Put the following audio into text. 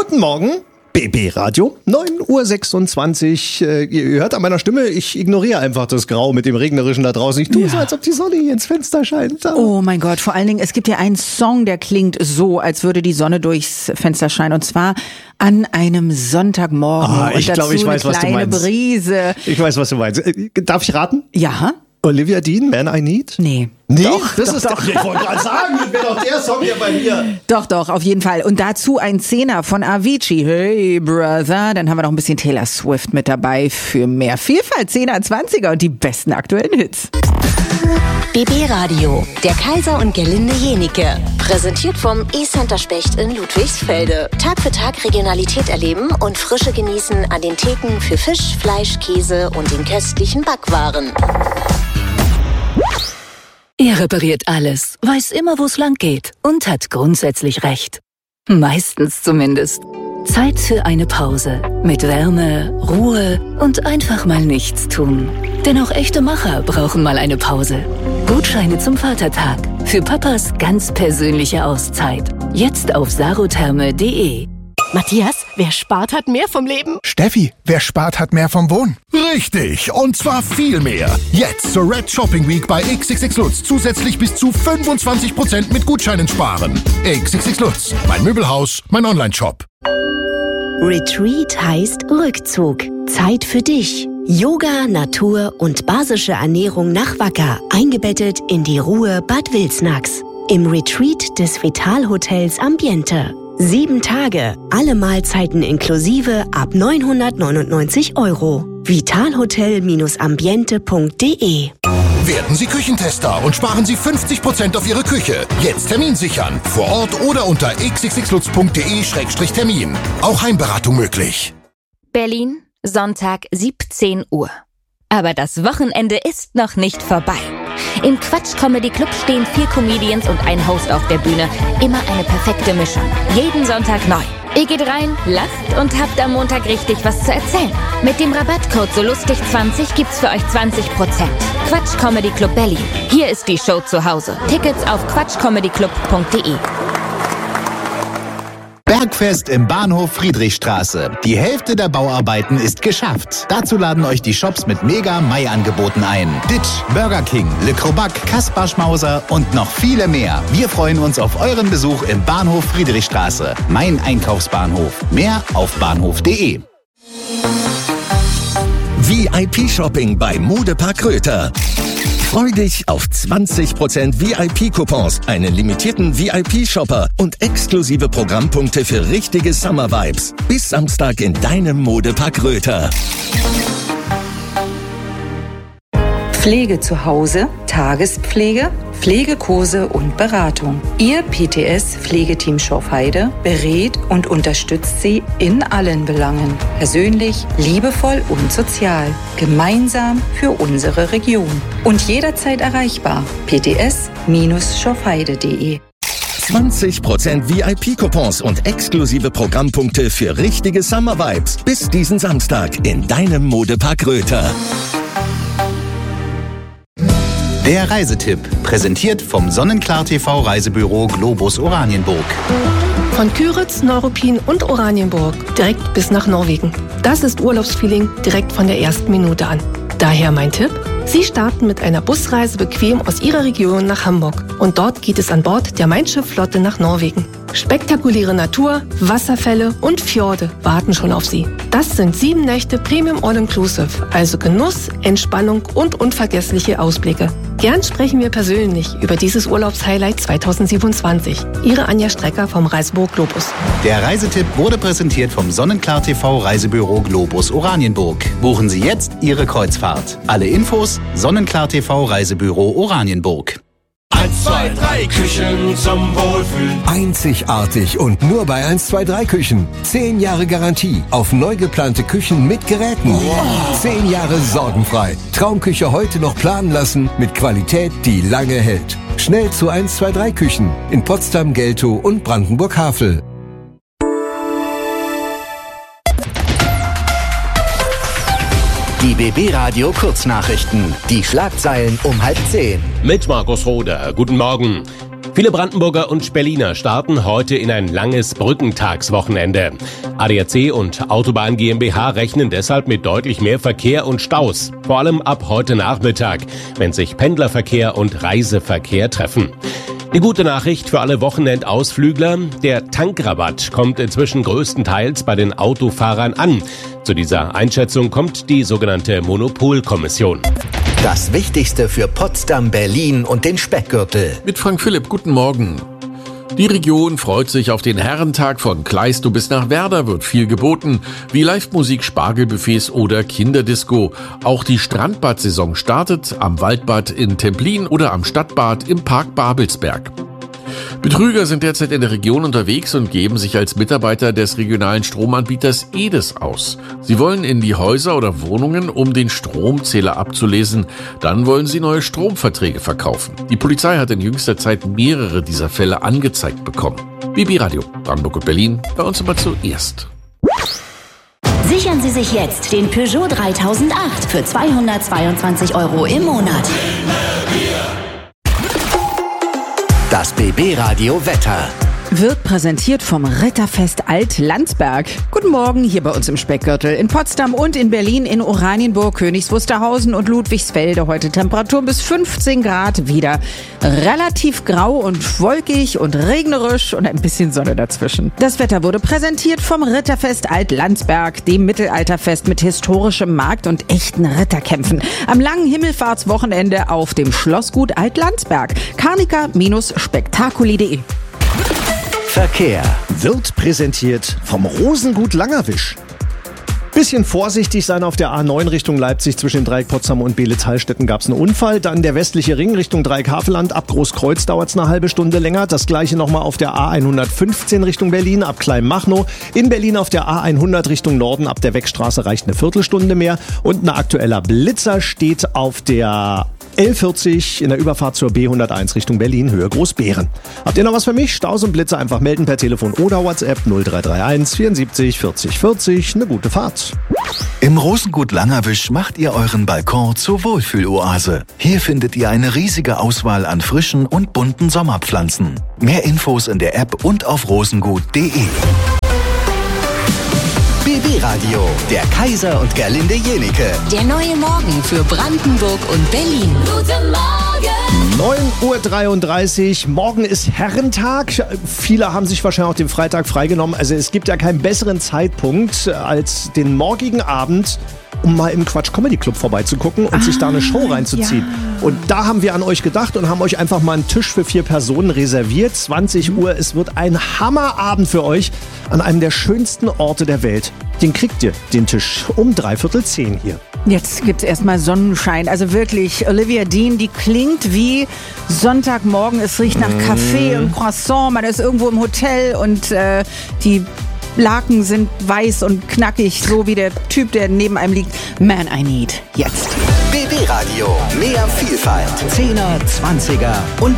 Guten Morgen, BB Radio, 9:26 Uhr. Ihr hört an meiner Stimme, ich ignoriere einfach das Grau mit dem Regnerischen da draußen. Ich tue so, als ob die Sonne hier ins Fenster scheint. Oh mein Gott, vor allen Dingen, es gibt ja einen Song, der klingt so, als würde die Sonne durchs Fenster scheinen. Und zwar an einem Sonntagmorgen. Ich glaube, ich weiß, was du meinst. Brise. Ich weiß, was du meinst. Darf ich raten? Ja. Olivia Dean, Man I Need? Nee. Nee, doch, das ist doch. Ich wollte gerade sagen, das wäre doch der Song hier bei mir. Doch, auf jeden Fall. Und dazu ein Zehner von Avicii. Hey, Brother. Dann haben wir noch ein bisschen Taylor Swift mit dabei für mehr Vielfalt. 10er, 20er und die besten aktuellen Hits. BB Radio, der Kaiser und Gerlinde Jenike. Präsentiert vom E-Center Specht in Ludwigsfelde. Tag für Tag Regionalität erleben und Frische genießen an den Theken für Fisch, Fleisch, Käse und den köstlichen Backwaren. Er repariert alles, weiß immer, wo es lang geht und hat grundsätzlich recht. Meistens zumindest. Zeit für eine Pause. Mit Wärme, Ruhe und einfach mal nichts tun. Denn auch echte Macher brauchen mal eine Pause. Gutscheine zum Vatertag. Für Papas ganz persönliche Auszeit. Jetzt auf sarotherme.de. Matthias, wer spart, hat mehr vom Leben. Steffi, wer spart, hat mehr vom Wohnen. Richtig, und zwar viel mehr. Jetzt zur Red Shopping Week bei XXX Lutz zusätzlich bis zu 25% mit Gutscheinen sparen. XXX Lutz, mein Möbelhaus, mein Onlineshop. Retreat heißt Rückzug. Zeit für dich. Yoga, Natur und basische Ernährung nach Wacker. Eingebettet in die Ruhe Bad Wilsnax. Im Retreat des Vitalhotels Ambiente. 7 Tage, alle Mahlzeiten inklusive ab 999 €. Vitalhotel-ambiente.de. Werden Sie Küchentester und sparen Sie 50% auf Ihre Küche. Jetzt Termin sichern. Vor Ort oder unter xxxlutz.de/termin. Auch Heimberatung möglich. Berlin, Sonntag 17 Uhr. Aber das Wochenende ist noch nicht vorbei. Im Quatsch Comedy Club stehen 4 Comedians und ein Host auf der Bühne. Immer eine perfekte Mischung. Jeden Sonntag neu. Ihr geht rein, lacht und habt am Montag richtig was zu erzählen. Mit dem Rabattcode SOLUSTIG20 gibt's für euch 20%. Quatsch Comedy Club Berlin. Hier ist die Show zu Hause. Tickets auf quatschcomedyclub.de. Bergfest im Bahnhof Friedrichstraße. Die Hälfte der Bauarbeiten ist geschafft. Dazu laden euch die Shops mit Mega-Mai-Angeboten ein. Ditch, Burger King, Le Crobac, Kaspar Schmauser und noch viele mehr. Wir freuen uns auf euren Besuch im Bahnhof Friedrichstraße. Mein Einkaufsbahnhof. Mehr auf bahnhof.de. VIP-Shopping bei Modepark Röther. Freu dich auf 20% VIP-Coupons, einen limitierten VIP-Shopper und exklusive Programmpunkte für richtige Summer-Vibes. Bis Samstag in deinem Modepark Röther. Pflege zu Hause, Tagespflege, Pflegekurse und Beratung. Ihr PTS-Pflegeteam Schorfheide berät und unterstützt Sie in allen Belangen. Persönlich, liebevoll und sozial. Gemeinsam für unsere Region. Und jederzeit erreichbar. pts-schorfheide.de. 20% VIP-Coupons und exklusive Programmpunkte für richtige Summer-Vibes. Bis diesen Samstag in deinem Modepark Röther. Der Reisetipp, präsentiert vom Sonnenklar TV Reisebüro Globus Oranienburg. Von Küritz, Neuruppin und Oranienburg direkt bis nach Norwegen. Das ist Urlaubsfeeling direkt von der ersten Minute an. Daher mein Tipp: Sie starten mit einer Busreise bequem aus Ihrer Region nach Hamburg. Und dort geht es an Bord der Mein Schiff-Flotte nach Norwegen. Spektakuläre Natur, Wasserfälle und Fjorde warten schon auf Sie. Das sind 7 Nächte Premium All-Inclusive, also Genuss, Entspannung und unvergessliche Ausblicke. Gern sprechen wir persönlich über dieses Urlaubshighlight 2027. Ihre Anja Strecker vom Reisebüro Globus. Der Reisetipp wurde präsentiert vom Sonnenklar TV Reisebüro Globus Oranienburg. Buchen Sie jetzt Ihre Kreuzfahrt. Alle Infos: Sonnenklar TV Reisebüro Oranienburg. 1, 2, 3 Küchen zum Wohlfühlen. Einzigartig und nur bei 1, 2, 3 Küchen. 10 Jahre Garantie auf neu geplante Küchen mit Geräten. Wow. 10 Jahre sorgenfrei. Traumküche heute noch planen lassen mit Qualität, die lange hält. Schnell zu 1, 2, 3 Küchen in Potsdam, Geltow und Brandenburg-Havel. Die BB Radio Kurznachrichten. Die Schlagzeilen um 9:30. Mit Markus Roder. Guten Morgen. Viele Brandenburger und Berliner starten heute in ein langes Brückentagswochenende. ADAC und Autobahn GmbH rechnen deshalb mit deutlich mehr Verkehr und Staus. Vor allem ab heute Nachmittag, wenn sich Pendlerverkehr und Reiseverkehr treffen. Die gute Nachricht für alle Wochenendausflügler: Der Tankrabatt kommt inzwischen größtenteils bei den Autofahrern an. Zu dieser Einschätzung kommt die sogenannte Monopolkommission. Das Wichtigste für Potsdam, Berlin und den Speckgürtel. Mit Frank Philipp, guten Morgen. Die Region freut sich auf den Herrentag. Von Kleist bis nach Werder wird viel geboten, wie Live-Musik, Spargelbuffets oder Kinderdisco. Auch die Strandbad-Saison startet am Waldbad in Templin oder am Stadtbad im Park Babelsberg. Betrüger sind derzeit in der Region unterwegs und geben sich als Mitarbeiter des regionalen Stromanbieters EDES aus. Sie wollen in die Häuser oder Wohnungen, um den Stromzähler abzulesen. Dann wollen sie neue Stromverträge verkaufen. Die Polizei hat in jüngster Zeit mehrere dieser Fälle angezeigt bekommen. BB Radio, Brandenburg und Berlin, bei uns immer zuerst. Sichern Sie sich jetzt den Peugeot 3008 für 222 € im Monat. Das BB-Radio Wetter. Wird präsentiert vom Ritterfest Alt-Landsberg. Guten Morgen hier bei uns im Speckgürtel. In Potsdam und in Berlin, in Oranienburg, Königs Wusterhausen und Ludwigsfelde. Heute Temperatur bis 15 Grad wieder. Relativ grau und wolkig und regnerisch und ein bisschen Sonne dazwischen. Das Wetter wurde präsentiert vom Ritterfest Alt-Landsberg, dem Mittelalterfest mit historischem Markt und echten Ritterkämpfen. Am langen Himmelfahrtswochenende auf dem Schlossgut Alt-Landsberg. Karnika-spektakuli.de. Verkehr wird präsentiert vom Rosengut Langerwisch. Bisschen vorsichtig sein auf der A9 Richtung Leipzig. Zwischen Dreieck Potsdam und Beelitz-Hallstetten gab es einen Unfall. Dann der westliche Ring Richtung Dreieck Havelland. Ab Großkreuz dauert es eine halbe Stunde länger. Das gleiche nochmal auf der A115 Richtung Berlin ab Kleinmachnow. In Berlin auf der A100 Richtung Norden ab der Weckstraße reicht eine Viertelstunde mehr. Und ein aktueller Blitzer steht auf der L40 in der Überfahrt zur B101 Richtung Berlin, Höhe Großbeeren. Habt ihr noch was für mich? Staus und Blitze einfach melden per Telefon oder WhatsApp 0331 74 40 40. Eine gute Fahrt. Im Rosengut Langerwisch macht ihr euren Balkon zur Wohlfühloase. Hier findet ihr eine riesige Auswahl an frischen und bunten Sommerpflanzen. Mehr Infos in der App und auf rosengut.de. BB Radio, der Kaiser und Gerlinde Jenike. Der neue Morgen für Brandenburg und Berlin. Guten Morgen! 9.33 Uhr, morgen ist Herrentag. Viele haben sich wahrscheinlich auch den Freitag freigenommen. Also es gibt ja keinen besseren Zeitpunkt als den morgigen Abend, um mal im Quatsch Comedy Club vorbeizugucken und sich da eine Show reinzuziehen. Ja. Und da haben wir an euch gedacht und haben euch einfach mal einen Tisch für 4 Personen reserviert. 20 Uhr, es wird ein Hammerabend für euch an einem der schönsten Orte der Welt. Den kriegt ihr, den Tisch, um 9:45 hier. Jetzt gibt's erstmal Sonnenschein. Also wirklich, Olivia Dean, die klingt wie Sonntagmorgen. Es riecht nach Kaffee und Croissant. Man ist irgendwo im Hotel und die Laken sind weiß und knackig, so wie der Typ, der neben einem liegt. Man, I need. Jetzt. BB Radio. Mehr Vielfalt. 10er, 20er und